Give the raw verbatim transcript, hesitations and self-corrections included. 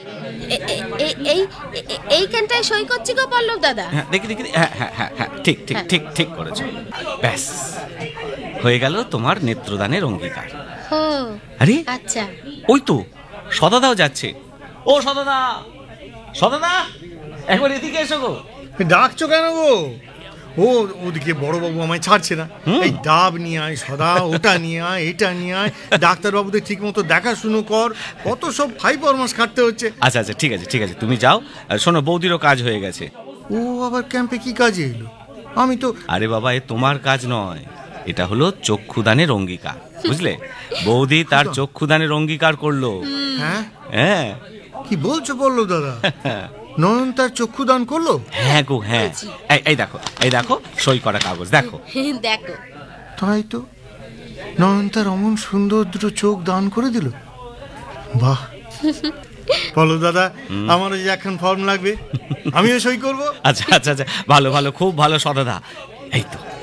এই এইখানটায় সই করছি গো পল্লব দাদা। হ্যাঁ দেখি দেখি, হ্যাঁ হ্যাঁ হ্যাঁ হ্যাঁ ঠিক ঠিক ঠিক ঠিক করেছো। ব্যাস হয়ে গেল তোমার নেত্রদানের অঙ্গীকার। ও আরে আচ্ছা, ওই তো সদাদাও যাচ্ছে। ও সদাদা, সদাদা একবার এদিকে এসো গো। ডাকছো কেন গো? ও ওদিকে বড়বাবু আমায় ছাড়ছে না। এই ডাব নিয়ে আয় সদা, ওটা নিয়ে আয়, এটা নিয়ে আয়, ডাক্তারবাবুদের ঠিক মতো দেখাশুনো কর, কত সব ফাইভ ফরমাস খাটতে হচ্ছে। আচ্ছা আচ্ছা ঠিক আছে ঠিক আছে, তুমি যাও। শোনো, বৌদিরও কাজ হয়ে গেছে। ও আবার ক্যাম্পে কি কাজে এলো? আমি তো... আরে বাবা, এ তোমার কাজ নয়, এটা হলো চক্ষুদানের অঙ্গীকার, বুঝলে? বৌদি তার চক্ষুদানের অঙ্গীকার করলো। হ্যাঁ হ্যাঁ, কি বলছো বললো দাদা? নয়ন তার চক্ষুদান করলো? হ্যাঁ গো হ্যাঁ। এই দেখো, এই দেখো সই করা কাগজ, দেখো দেখো। তাই তো, নয়ন তার অমন সুন্দর দুটো চোখ দান করে দিল। বাহ! বলো দাদা, আমারও যে এখন ফর্ম লাগবে, আমিও সই করবো। আচ্ছা আচ্ছা আচ্ছা, ভালো ভালো, খুব ভালো সদাদা। এই তো